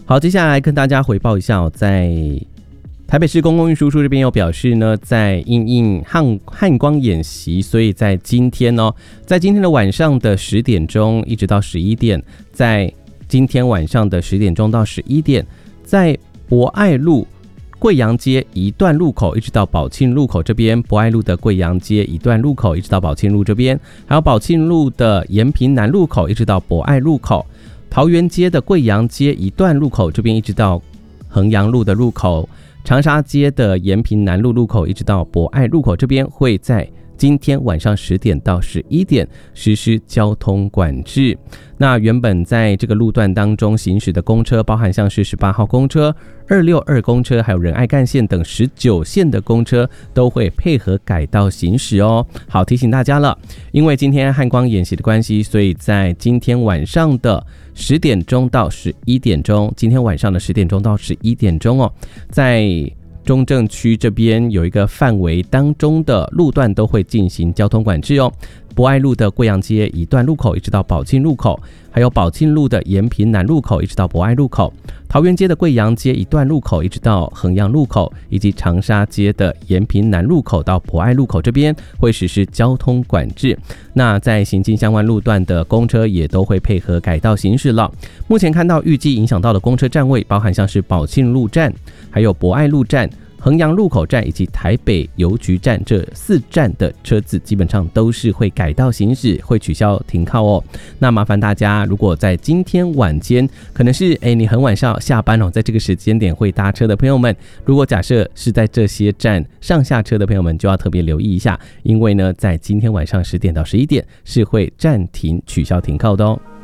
好，接下来跟大家回报一下在台北市公共运输处这边有表示呢，在因应汉光演习，所以在今天的晚上的10点钟一直到11点，在今天晚上的10点钟到11点，在博爱路贵阳街一段路口一直到宝庆路口这边，博爱路的贵阳街一段路口一直到宝庆路这边，还有宝庆路的延平南路口一直到博爱路口，桃园街的贵阳街一段路口这边一直到衡阳路的路口，长沙街的延平南路路口一直到博爱路口这边会在今天晚上10点到11点实施交通管制。那原本在这个路段当中行驶的公车，包含像是18号公车、262公车，还有仁爱干线等19线的公车都会配合改道行驶哦。好，提醒大家了，因为今天汉光演习的关系，所以在今天晚上的10点钟到11点钟，今天晚上的10点钟到11点钟在中正区这边有一个范围当中的路段都会进行交通管制哦。博爱路的贵阳街一段路口一直到宝庆路口，还有宝庆路的延平南路口一直到博爱路口，桃园街的贵阳街一段路口一直到衡阳路口，以及长沙街的延平南路口到博爱路口这边会实施交通管制。那在行经相关路段的公车也都会配合改道行驶了。目前看到预计影响到的公车站位，包含像是宝庆路站、还有博爱路站、衡阳路口站以及台北邮局站，这4站的车子基本上都是会改道行驶，会取消停靠哦。那麻烦大家，如果在今天晚间可能是你很晚上下班在这个时间点会搭车的朋友们，如果假设是在这些站上下车的朋友们，就要特别留意一下，因为呢在今天晚上10点到11点是会暂停取消停靠的哦。